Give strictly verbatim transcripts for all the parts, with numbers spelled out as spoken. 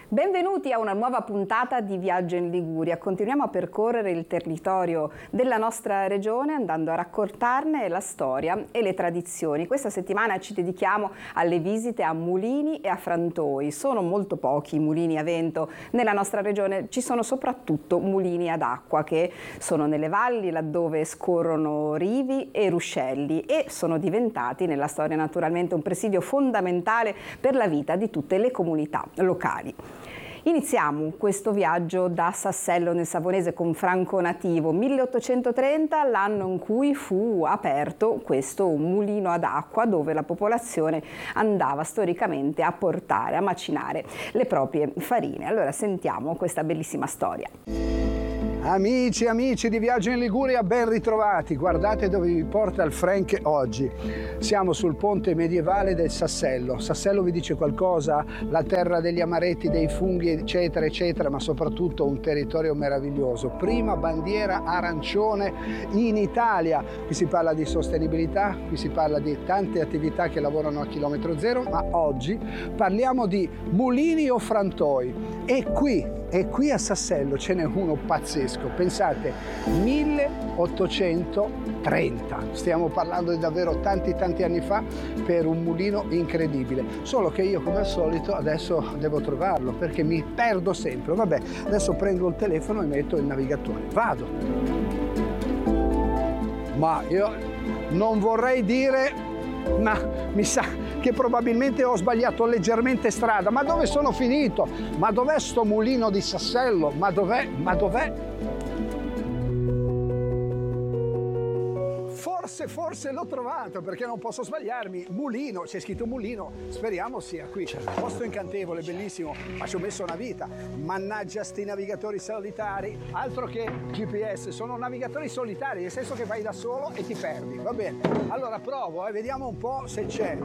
Benvenuti a una nuova puntata di Viaggio in Liguria. Continuiamo a percorrere il territorio della nostra regione andando a raccontarne la storia e le tradizioni. Questa settimana ci dedichiamo alle visite a mulini e a frantoi. Sono molto pochi i mulini a vento nella nostra regione, ci sono soprattutto mulini ad acqua che sono nelle valli laddove scorrono rivi e ruscelli e sono diventati nella storia naturalmente un presidio fondamentale per la vita di tutte le comunità locali. Iniziamo questo viaggio da Sassello nel Savonese con Franco Nativo, milleottocentotrenta, l'anno in cui fu aperto questo mulino ad acqua dove la popolazione andava storicamente a portare, a macinare le proprie farine. Allora sentiamo questa bellissima storia. Amici e amici di Viaggio in Liguria, ben ritrovati. Guardate dove vi porta il Frank oggi. Siamo sul ponte medievale del Sassello. Sassello vi dice qualcosa? La terra degli amaretti, dei funghi, eccetera, eccetera, ma soprattutto un territorio meraviglioso. Prima bandiera arancione in Italia. Qui si parla di sostenibilità, qui si parla di tante attività che lavorano a chilometro zero, ma oggi parliamo di mulini o frantoi. E qui, e qui a Sassello ce n'è uno pazzesco. Pensate, milleottocentotrenta, stiamo parlando di davvero tanti tanti anni fa, per un mulino incredibile. Solo che io, come al solito, adesso devo trovarlo perché mi perdo sempre. Vabbè, adesso prendo il telefono e metto il navigatore. Vado. Ma io non vorrei dire, ma mi sa che probabilmente ho sbagliato leggermente strada. Ma dove sono finito? Ma dov'è sto mulino di Sassello? Ma dov'è? Ma dov'è? Forse, forse l'ho trovato, perché non posso sbagliarmi. Mulino, c'è scritto mulino, speriamo sia qui. Posto incantevole, bellissimo, ma ci ho messo una vita. Mannaggia sti navigatori solitari, altro che G P S, sono navigatori solitari, nel senso che vai da solo e ti perdi. Va bene, allora provo e eh, vediamo un po' se c'è.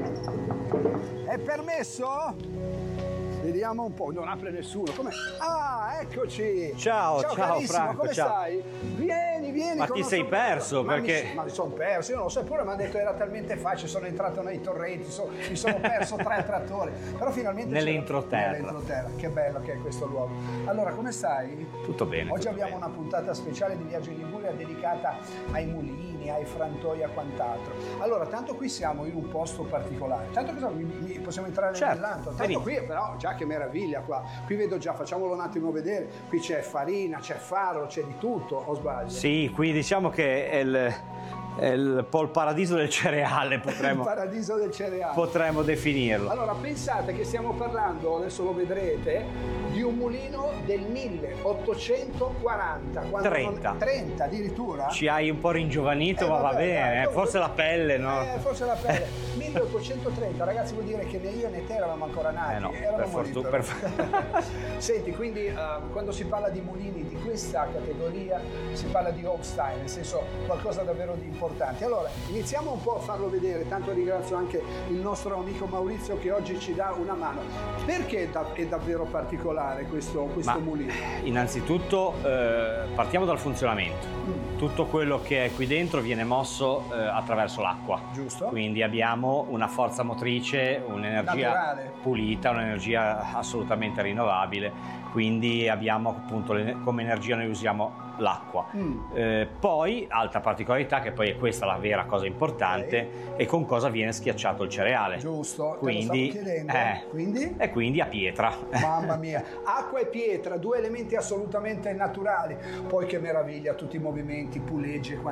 È permesso? Vediamo un po', non apre nessuno. Com'è? Ah, eccoci! Ciao, ciao, ciao Franco, come ciao. stai? Vieni, vieni. Ma ti sei perso? Ma Perché? Mi, ma mi sono perso, io non lo so, eppure mi hanno detto era talmente facile, sono entrato nei torrenti, so, mi sono perso tre trattori, però finalmente... Nell'entroterra. Nell'entroterra, che bello che è questo luogo. Allora, come stai? Tutto bene. Oggi tutto abbiamo bene. una puntata speciale di Viaggio in Liguria dedicata ai mulini, ai frantoi e a quant'altro. Allora, tanto qui siamo in un posto particolare, tanto cosa, mi, mi, possiamo entrare certo, nell'antro, tanto benissimo. qui però, già che meraviglia qua, qui vedo già, facciamolo un attimo vedere, qui c'è farina, c'è farro, c'è di tutto, o sbaglio? Sì, qui diciamo che è il, è il, po' il paradiso del cereale, potremmo, il paradiso del cereale. potremmo definirlo. Allora, pensate che stiamo parlando, adesso lo vedrete, di un mulino del milleottocentoquaranta. trenta. Non... trenta addirittura? Ci hai un po' ringiovanito, eh, ma vabbè, va bene, dai, forse la pelle, no? Eh, forse la pelle. milleottocentotrenta, ragazzi, vuol dire che né io né te eravamo ancora nati. Eh no, eravamo per lì, fortuna. però. Per... Senti, quindi uh, quando si parla di mulini di questa categoria si parla di old style, nel senso qualcosa davvero di importante. Allora, iniziamo un po' a farlo vedere, tanto ringrazio anche il nostro amico Maurizio che oggi ci dà una mano. Perché è davvero particolare questo, questo Ma, mulino? Innanzitutto eh, partiamo dal funzionamento. Mm. Tutto quello che è qui dentro viene mosso eh, attraverso l'acqua. Giusto. Quindi abbiamo una forza motrice, un'energia naturale, pulita, un'energia assolutamente rinnovabile. Quindi abbiamo appunto come energia noi usiamo l'acqua. Mm. Eh, poi, altra particolarità, che poi è questa la vera cosa importante, okay. è con cosa viene schiacciato il cereale. Giusto, quindi, te lo stavo chiedendo. Eh, quindi? E quindi a pietra. Mamma mia, acqua e pietra, due elementi assolutamente naturali. Poi che meraviglia, tutti i movimenti, puleggi e quant'altro.